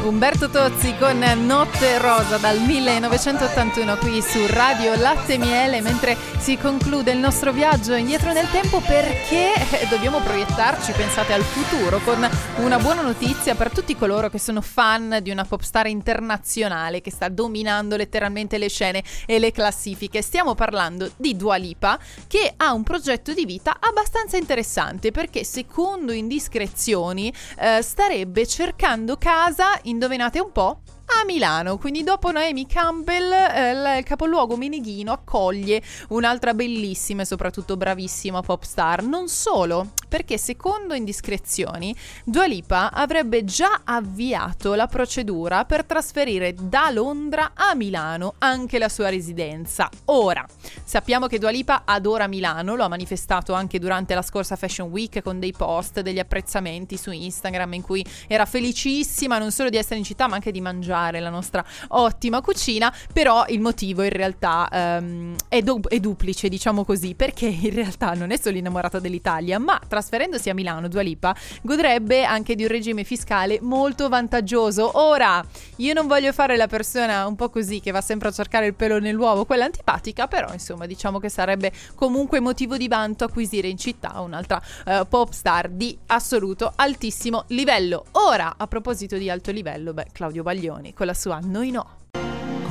Umberto Tozzi con Notte Rosa dal 1981 qui su Radio Latte e Miele, mentre si conclude il nostro viaggio indietro nel tempo, perché dobbiamo proiettarci, pensate, al futuro con una buona notizia per tutti coloro che sono fan di una popstar internazionale che sta dominando letteralmente le scene e le classifiche. Stiamo parlando di Dua Lipa, che ha un progetto di vita abbastanza interessante, perché secondo indiscrezioni starebbe cercando casa, indovinate un po', a Milano. Quindi dopo Naomi Campbell il capoluogo meneghino accoglie un'altra bellissima e soprattutto bravissima pop star. Non solo, perché secondo indiscrezioni Dua Lipa avrebbe già avviato la procedura per trasferire da Londra a Milano anche la sua residenza. Ora, sappiamo che Dua Lipa adora Milano, lo ha manifestato anche durante la scorsa Fashion Week con dei post, degli apprezzamenti su Instagram in cui era felicissima non solo di essere in città ma anche di mangiare la nostra ottima cucina. Però il motivo in realtà è duplice, diciamo così, perché in realtà non è solo innamorata dell'Italia, ma trasferendosi a Milano Dua Lipa godrebbe anche di un regime fiscale molto vantaggioso. Ora, io non voglio fare la persona un po' così che va sempre a cercare il pelo nell'uovo, quella antipatica, però insomma diciamo che sarebbe comunque motivo di vanto acquisire in città un'altra pop star di assoluto altissimo livello. Ora, a proposito di alto livello, Claudio Baglioni con la sua Noi No.